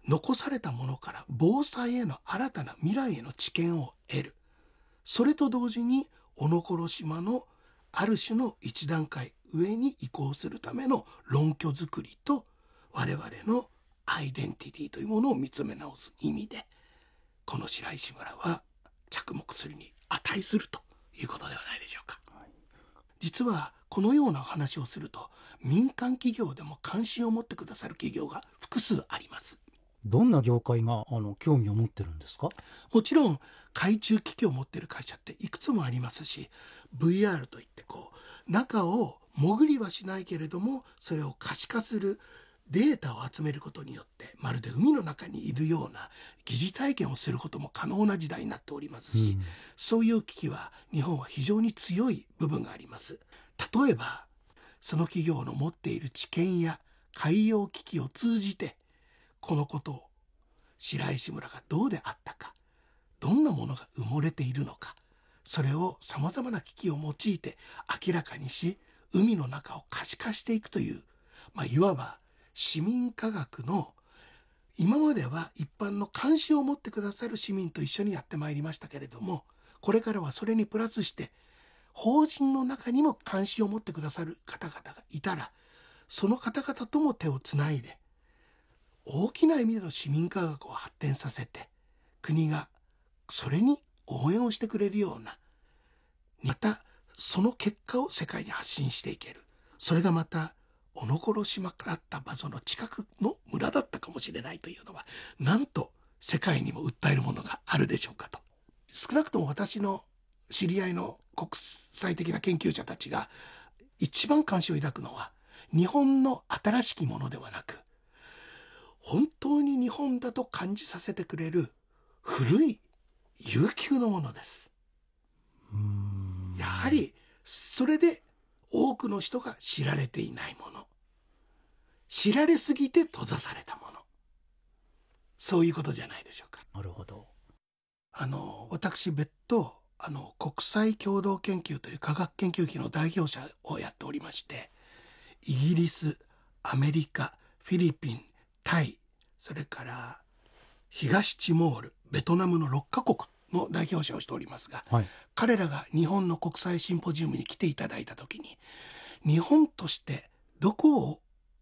残されたものから防災への新たな未来への知見を得る。それと同時におのころ島のある種の一段階上に移行するための論拠づくりと、我々のアイデンティティというものを見つめ直す意味で、この白石村は着目するに値するということではないでしょうか。実はこのような話をすると、民間企業でも関心を持ってくださる企業が複数あります。 どんな業界が興味を持ってるんですか？ もちろん海中機器を持っている会社っていくつもありますし、 VR といって中を潜りはしないけれども、それを可視化するデータを集めることによって、まるで海の中にいるような疑似体験をすることも可能な時代になっておりますし、そういう機器は日本は非常に強い部分があります。例えばその企業の持っている知見や海洋機器を通じて、このことを白石村がどうであったか、どんなものが埋もれているのか、それをさまざまな機器を用いて明らかにし、海の中を可視化していくという、いわば市民科学の、今までは一般の関心を持ってくださる市民と一緒にやってまいりましたけれども、これからはそれにプラスして法人の中にも関心を持ってくださる方々がいたら、その方々とも手をつないで大きな意味での市民科学を発展させて、国がそれに応援をしてくれるような、またその結果を世界に発信していける。それがまたおのころ島だった場所の近くの村だったかもしれないというのは、なんと世界にも訴えるものがあるでしょうかと。少なくとも私の知り合いの国際的な研究者たちが一番関心を抱くのは、日本の新しきものではなく、本当に日本だと感じさせてくれる古い悠久のものです。やはりそれで多くの人が知られていないもの、知られすぎて閉ざされたもの、そういうことじゃないでしょうか。 なるほど。 私別途国際共同研究という科学研究費の代表者をやっておりまして、イギリス、アメリカ、フィリピン、タイ、それから東ティモール、ベトナムの6カ国の代表者をしておりますが、彼らが日本の国際シンポジウムに来ていただいたときに、日本としてどこを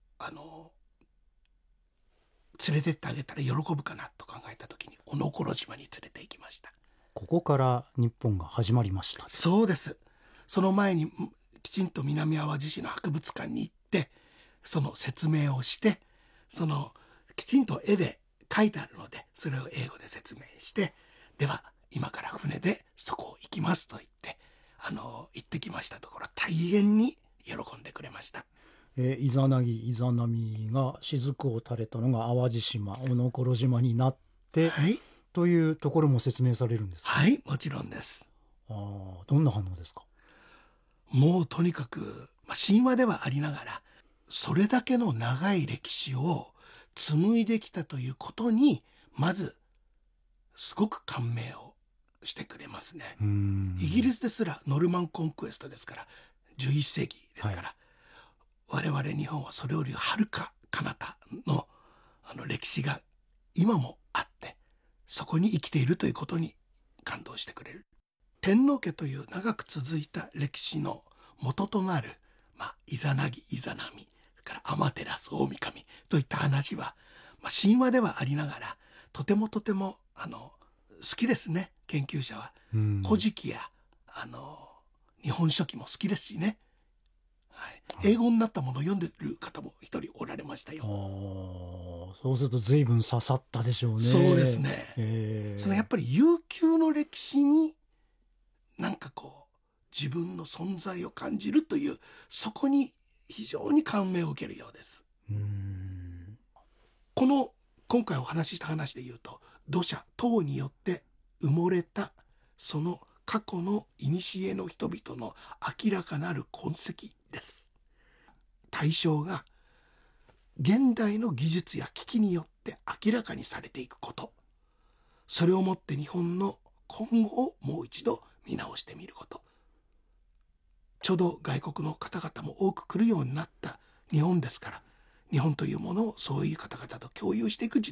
連れてってあげたら喜ぶかなと考えたときに、おのころ島に連れて行きました。 ここから日本が始まりました。 そうです。その前にきちんと南あわじ市の博物館に行って、その説明をして、そのきちんと絵で書いてあるので、それを英語で説明して、では今から船でそこを行きますと言って行ってきましたところ、大変に喜んでくれました。 イザナギイザナミが雫を垂れたのが淡路島、おのころ島になって、というところも説明されるんですか？ はい、もちろんです。 どんな反応ですか？ もうとにかく、神話ではありながら、それだけの長い歴史を紡いできたということに、まずすごく感銘をしてくれますね。イギリスですらノルマンコンクエストですから、11世紀ですから、我々日本はそれよりはるか彼方の歴史が今もあって、そこに生きているということに感動してくれる。天皇家という長く続いた歴史の元となる、イザナギイザナミ、それからアマテラス大神といった話は、神話ではありながら、とてもとても好きですね。研究者は古事記や日本書紀も好きですしね、英語になったものを読んでる方も一人おられましたよ。 そうすると随分刺さったでしょうね。 そうですね、そのやっぱり悠久の歴史になんか自分の存在を感じるという、そこに非常に感銘を受けるようです。今回お話しした話で言うと、土砂等によって埋もれたその過去の古の人々の明らかなる痕跡です。対象が現代の技術や機器によって明らかにされていくこと、それをもって日本の今後をもう一度見直してみること。ちょうど外国の方々も多く来るようになった日本ですから、日本というものをそういう方々と共有していく時代